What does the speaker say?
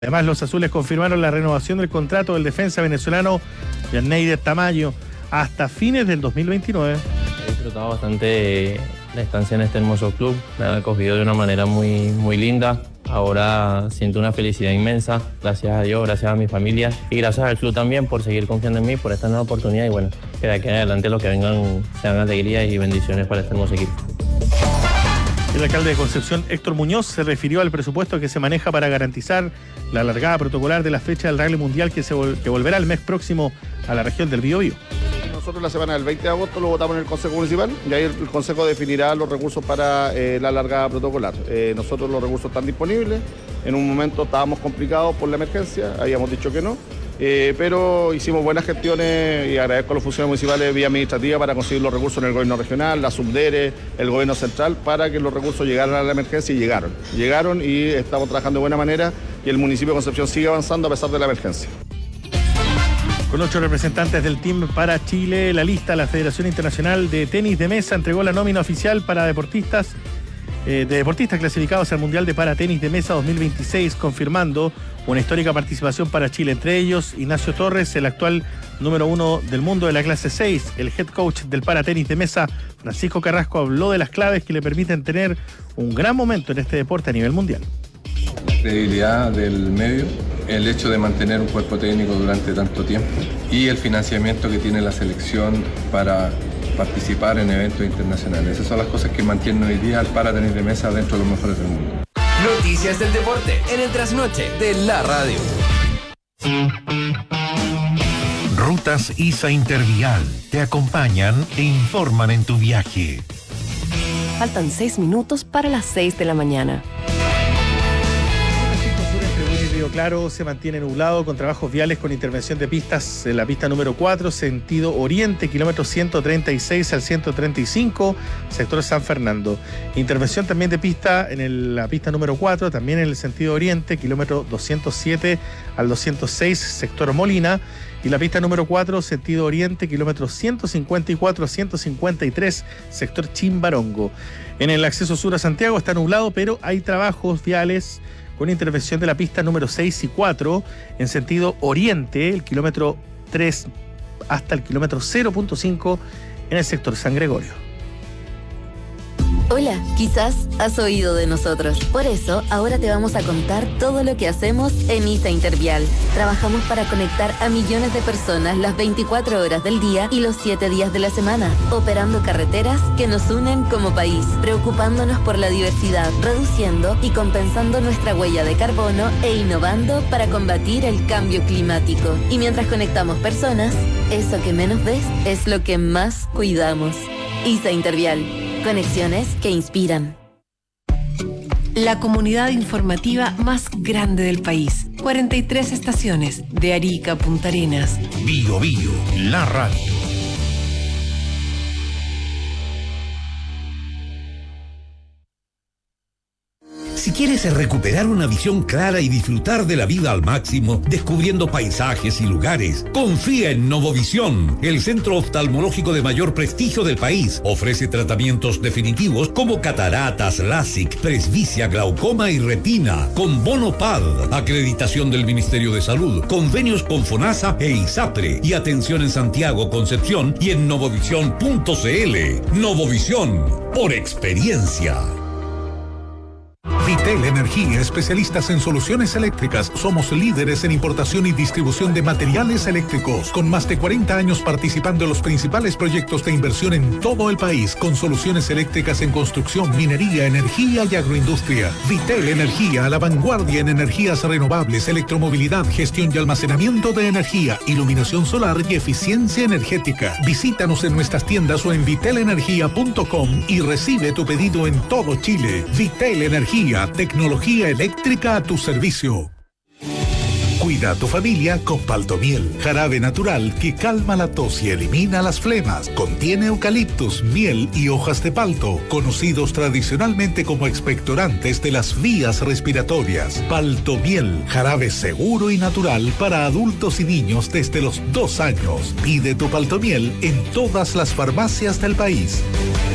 Además, los azules confirmaron la renovación del contrato del defensa venezolano Yanneider Tamayo hasta fines del 2029. He disfrutado bastante la estancia en este hermoso club, me han acogido de una manera muy linda. Ahora siento una felicidad inmensa, gracias a Dios, gracias a mi familia y gracias al club también por seguir confiando en mí, por esta nueva oportunidad y bueno, que de aquí en adelante lo que vengan sean alegrías y bendiciones para este hermoso equipo. El alcalde de Concepción, Héctor Muñoz, se refirió al presupuesto que se maneja para garantizar la alargada protocolar de la fecha del Rally Mundial que volverá el mes próximo a la región del Biobío. Nosotros la semana del 20 de agosto lo votamos en el Consejo Municipal y ahí el Consejo definirá los recursos para la alargada protocolar. Nosotros los recursos están disponibles, en un momento estábamos complicados por la emergencia, habíamos dicho que no, pero hicimos buenas gestiones y agradezco a los funcionarios municipales vía administrativa para conseguir los recursos en el gobierno regional, la Subdere, el gobierno central, para que los recursos llegaran a la emergencia y llegaron y estamos trabajando de buena manera y el municipio de Concepción sigue avanzando a pesar de la emergencia. Con 8 representantes del Team para Chile, la lista, la Federación Internacional de Tenis de Mesa entregó la nómina oficial para deportistas clasificados al Mundial de Paratenis de Mesa 2026, confirmando una histórica participación para Chile. Entre ellos, Ignacio Torres, el actual número 1 del mundo de la clase 6. El head coach del Paratenis de Mesa, Francisco Carrasco, habló de las claves que le permiten tener un gran momento en este deporte a nivel mundial. Credibilidad del medio, el hecho de mantener un cuerpo técnico durante tanto tiempo y el financiamiento que tiene la selección para participar en eventos internacionales. Esas son las cosas que mantienen hoy día al Paratenis de Mesa dentro de los mejores del mundo. Noticias del deporte en el trasnoche de la radio. Rutas ISA Intervial te acompañan e informan en tu viaje. Faltan 6 minutos para las 6 de la mañana. Río Claro se mantiene nublado con trabajos viales con intervención de pistas en la pista número 4, sentido oriente, kilómetro 136 al 135, sector San Fernando. Intervención también de pista en la pista número 4, también en el sentido oriente, kilómetro 207 al 206, sector Molina. Y la pista número 4, sentido oriente, kilómetro 154 a 153, sector Chimbarongo. En el acceso sur a Santiago está nublado, pero hay trabajos viales con intervención de la pista número 6 y 4 en sentido oriente, el kilómetro 3 hasta el kilómetro 0.5 en el sector San Gregorio. Hola, quizás has oído de nosotros. Por eso, ahora te vamos a contar todo lo que hacemos en ISA Intervial. Trabajamos para conectar a millones de personas las 24 horas del día y los 7 días de la semana, operando carreteras que nos unen como país, preocupándonos por la diversidad, reduciendo y compensando nuestra huella de carbono e innovando para combatir el cambio climático. Y mientras conectamos personas, eso que menos ves es lo que más cuidamos. ISA Intervial. Conexiones que inspiran. La comunidad informativa más grande del país. 43 estaciones, de Arica a Punta Arenas. Biobío, la radio. Si quieres recuperar una visión clara y disfrutar de la vida al máximo, descubriendo paisajes y lugares, confía en Novovisión, el centro oftalmológico de mayor prestigio del país. Ofrece tratamientos definitivos como cataratas, LASIK, presbicia, glaucoma y retina, con bono PAD, acreditación del Ministerio de Salud, convenios con FONASA e ISAPRE, y atención en Santiago, Concepción y en novovisión.cl. Novovisión, por experiencia. Vitel Energía, especialistas en soluciones eléctricas. Somos líderes en importación y distribución de materiales eléctricos, con más de 40 años participando en los principales proyectos de inversión en todo el país, con soluciones eléctricas en construcción, minería, energía y agroindustria. Vitel Energía, a la vanguardia en energías renovables, electromovilidad, gestión y almacenamiento de energía, iluminación solar y eficiencia energética. Visítanos en nuestras tiendas o en vitelenergia.com y recibe tu pedido en todo Chile. Vitel Energía, tecnología eléctrica a tu servicio. Cuida a tu familia con Paltomiel, jarabe natural que calma la tos y elimina las flemas. Contiene eucaliptus, miel y hojas de palto, conocidos tradicionalmente como expectorantes de las vías respiratorias. Paltomiel, jarabe seguro y natural para adultos y niños desde los 2 años. Pide tu Paltomiel en todas las farmacias del país.